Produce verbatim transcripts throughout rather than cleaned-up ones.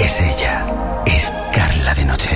Es ella. Es Carla de Noche.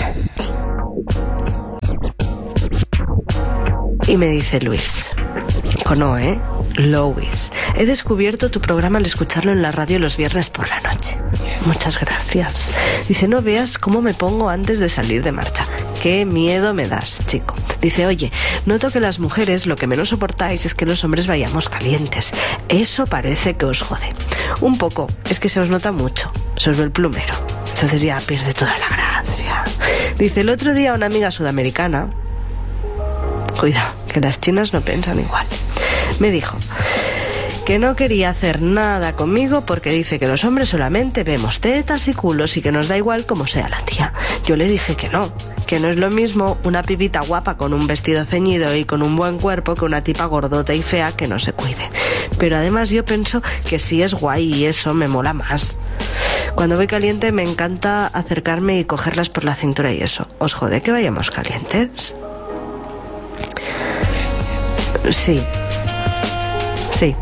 Y me dice Luis, con O, ¿eh? Louis, he descubierto tu programa al escucharlo en la radio los viernes por la noche. Muchas gracias. Dice, no veas cómo me pongo antes de salir de marcha. Qué miedo me das, chico. Dice, oye, noto que las mujeres lo que menos soportáis es que los hombres vayamos calientes. Eso parece que os jode. Un poco, es que se os nota mucho. Se os ve el plumero. Entonces ya pierde toda la gracia. Dice, el otro día una amiga sudamericana... Cuidado, que las chinas no piensan igual. Me dijo que no quería hacer nada conmigo porque dice que los hombres solamente vemos tetas y culos y que nos da igual como sea la tía. Yo le dije que no, que no es lo mismo una pibita guapa con un vestido ceñido y con un buen cuerpo que una tipa gordota y fea que no se cuide. Pero además yo pienso que sí es guay y eso me mola más. Cuando voy caliente me encanta acercarme y cogerlas por la cintura y eso. ¿Os jode que vayamos calientes? Sí. Sí.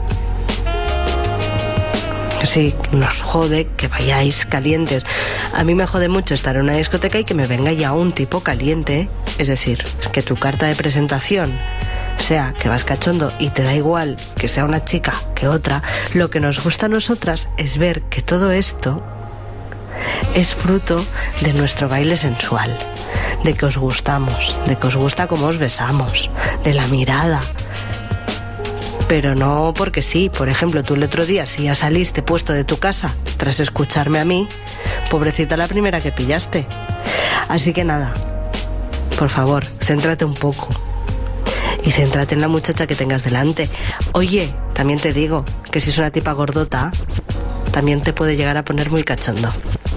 Sí, nos jode que vayáis calientes. A mí me jode mucho estar en una discoteca y que me venga ya un tipo caliente. Es decir, que tu carta de presentación sea que vas cachondo y te da igual que sea una chica que otra. Lo que nos gusta a nosotras es ver que todo esto es fruto de nuestro baile sensual, de que os gustamos, de que os gusta cómo os besamos, de la mirada. Pero no porque sí. Por ejemplo, tú el otro día, si ya saliste puesto de tu casa tras escucharme a mí, pobrecita la primera que pillaste. Así que nada, por favor, céntrate un poco y céntrate en la muchacha que tengas delante. Oye, también te digo que si es una tipa gordota, también te puede llegar a poner muy cachondo.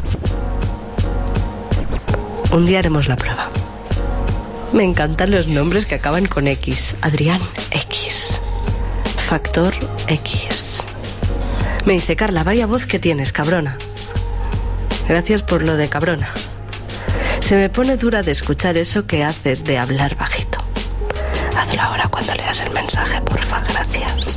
Un día haremos la prueba. Me encantan los nombres que acaban con X. Adrián X. Factor X. Me dice, Carla, vaya voz que tienes, cabrona. Gracias por lo de cabrona. Se me pone dura de escuchar eso que haces de hablar bajito. Hazlo ahora cuando leas el mensaje, porfa, gracias.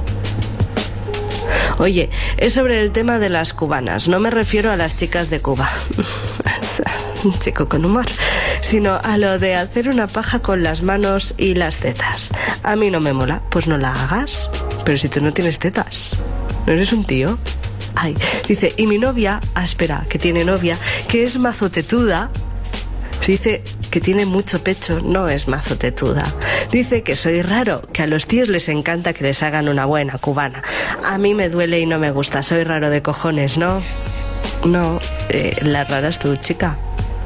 Oye, es sobre el tema de las cubanas. No me refiero a las chicas de Cuba. Un chico con humor. Sino a lo de hacer una paja con las manos y las tetas. A mí no me mola, pues no la hagas. Pero si tú no tienes tetas, ¿no eres un tío? Ay, dice, y mi novia, ah, espera, que tiene novia, que es mazotetuda. Se dice que tiene mucho pecho, no es mazotetuda. Dice que soy raro, que a los tíos les encanta que les hagan una buena cubana. A mí me duele y no me gusta, soy raro de cojones, ¿no? No, eh, la rara es tu chica.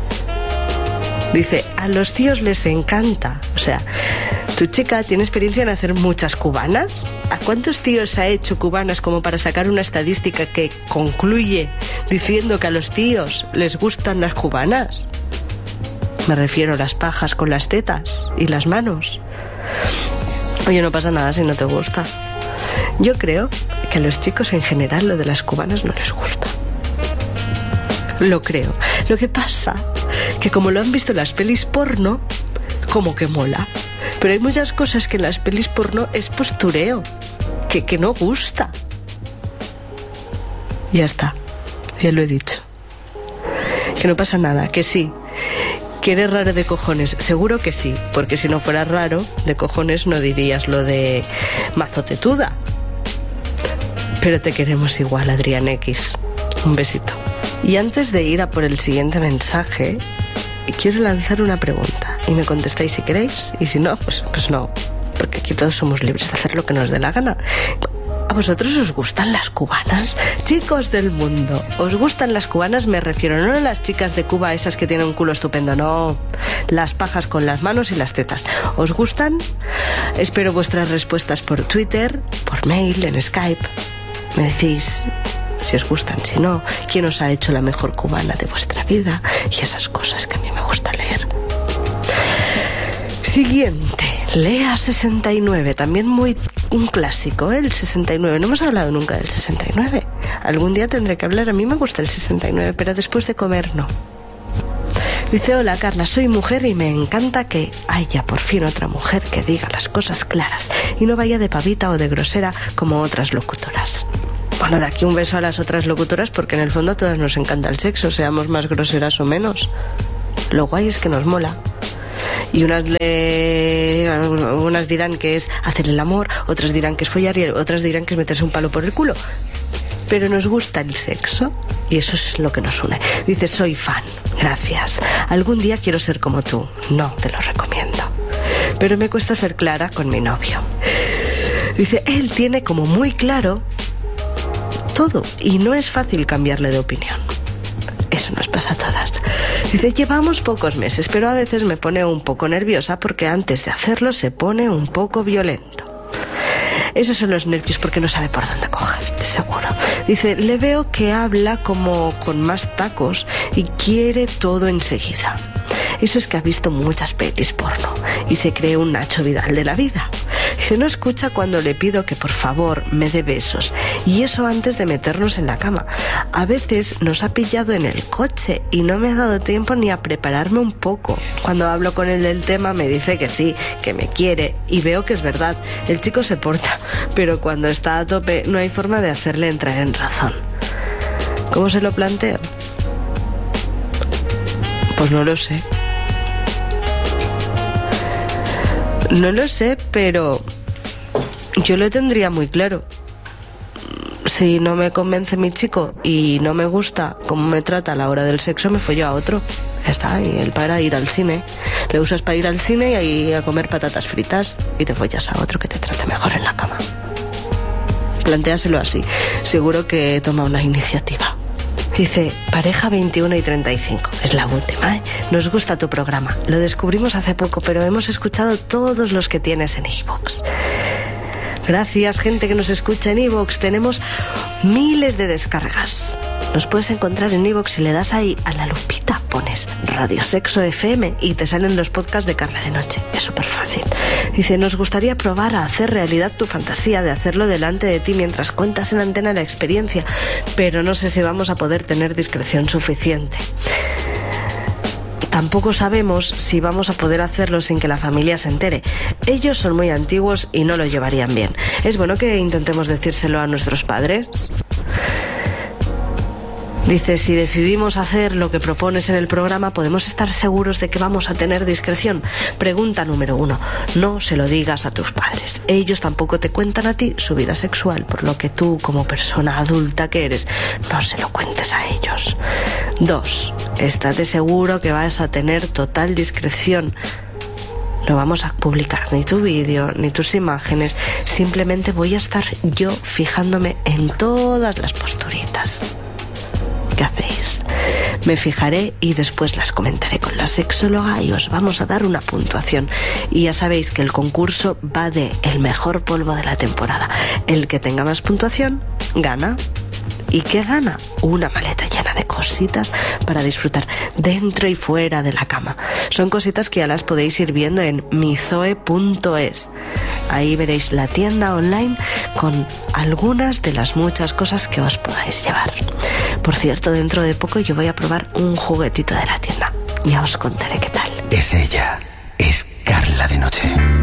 Dice, a los tíos les encanta. O sea, ¿tu chica tiene experiencia en hacer muchas cubanas? ¿A cuántos tíos ha hecho cubanas como para sacar una estadística que concluye diciendo que a los tíos les gustan las cubanas? Me refiero a las pajas con las tetas y las manos. Oye, no pasa nada si no te gusta. Yo creo que a los chicos en general lo de las cubanas no les gusta. Lo creo. Lo que pasa que como lo han visto en las pelis porno, como que mola. Pero hay muchas cosas que en las pelis porno es postureo, que, que no gusta. Ya está, ya lo he dicho. Que no pasa nada, que sí. Que eres raro de cojones, seguro que sí. Porque si no fueras raro de cojones no dirías lo de mazotetuda. Pero te queremos igual, Adrián X. Un besito. Y antes de ir a por el siguiente mensaje, quiero lanzar una pregunta y me contestáis si queréis, y si no, pues, pues no, porque aquí todos somos libres de hacer lo que nos dé la gana. ¿A vosotros os gustan las cubanas? Chicos del mundo, ¿os gustan las cubanas? Me refiero no a las chicas de Cuba, esas que tienen un culo estupendo, no, las pajas con las manos y las tetas. ¿Os gustan? Espero vuestras respuestas por Twitter, por mail, en Skype. Me decís si os gustan, si no, quién os ha hecho la mejor cubana de vuestra vida y esas cosas que a mí me gusta leer. Siguiente, Lea sesenta y nueve, también muy un clásico, ¿eh? El sesenta y nueve. No hemos hablado nunca del sesenta y nueve. Algún día tendré que hablar. A mí me gusta el sesenta y nueve, pero después de comer no. Dice, hola Carla, soy mujer y me encanta que haya por fin otra mujer que diga las cosas claras y no vaya de pavita o de grosera como otras locutoras. Bueno, de aquí un beso a las otras locutoras, porque en el fondo a todas nos encanta el sexo, seamos más groseras o menos. Lo guay es que nos mola. Y unas, le... unas dirán que es hacer el amor, otras dirán que es follar y otras dirán que es meterse un palo por el culo. Pero nos gusta el sexo y eso es lo que nos une. Dice, soy fan, gracias. Algún día quiero ser como tú. No, te lo recomiendo. Pero me cuesta ser clara con mi novio. Dice, él tiene como muy claro todo y no es fácil cambiarle de opinión. Eso nos pasa a todas. Dice, llevamos pocos meses, pero a veces me pone un poco nerviosa porque antes de hacerlo se pone un poco violento. Esos son los nervios porque no sabe por dónde cogerte, seguro. Dice, le veo que habla como con más tacos y quiere todo enseguida. Eso es que ha visto muchas pelis porno y se cree un Nacho Vidal de la vida. Dice, no escucha cuando le pido que por favor me dé besos, y eso antes de meternos en la cama. A veces nos ha pillado en el coche y no me ha dado tiempo ni a prepararme un poco. Cuando hablo con él del tema me dice que sí, que me quiere, y veo que es verdad. El chico se porta, pero cuando está a tope no hay forma de hacerle entrar en razón. ¿Cómo se lo planteo? Pues no lo sé. No lo sé, pero yo lo tendría muy claro. Si no me convence mi chico y no me gusta cómo me trata a la hora del sexo, me follo a otro. Ya está, y él para ir al cine. Le usas para ir al cine y ahí a comer patatas fritas y te follas a otro que te trate mejor en la cama. Plantéaselo así. Seguro que toma una iniciativa. Dice, pareja veintiuno y treinta y cinco. Es la última, ¿eh? Nos gusta tu programa. Lo descubrimos hace poco, pero hemos escuchado todos los que tienes en iVoox. Gracias, gente que nos escucha en iVoox. Tenemos miles de descargas. Nos puedes encontrar en iVoox si le das ahí a la lupita, pones Radio Sexo F M y te salen los podcasts de Carla de Noche. Es súper fácil. Dice, nos gustaría probar a hacer realidad tu fantasía de hacerlo delante de ti mientras cuentas en antena la experiencia, pero no sé si vamos a poder tener discreción suficiente. Tampoco sabemos si vamos a poder hacerlo sin que la familia se entere. Ellos son muy antiguos y no lo llevarían bien. ¿Es bueno que intentemos decírselo a nuestros padres? Dice, si decidimos hacer lo que propones en el programa, ¿podemos estar seguros de que vamos a tener discreción? Pregunta número uno. No se lo digas a tus padres. Ellos tampoco te cuentan a ti su vida sexual, por lo que tú, como persona adulta que eres, no se lo cuentes a ellos. Dos. Estate seguro que vas a tener total discreción. No vamos a publicar ni tu vídeo, ni tus imágenes. Simplemente voy a estar yo fijándome en todas las posturitas. ¿Qué hacéis? Me fijaré y después las comentaré con la sexóloga y os vamos a dar una puntuación. Y ya sabéis que el concurso va de el mejor polvo de la temporada. El que tenga más puntuación, gana. ¿Y qué gana? Una maleta llena de cositas para disfrutar dentro y fuera de la cama. Son cositas que ya las podéis ir viendo en mizoe punto es. Ahí veréis la tienda online con algunas de las muchas cosas que os podáis llevar. Por cierto, dentro de poco yo voy a probar un juguetito de la tienda. Ya os contaré qué tal. Es ella, es Carla de Noche.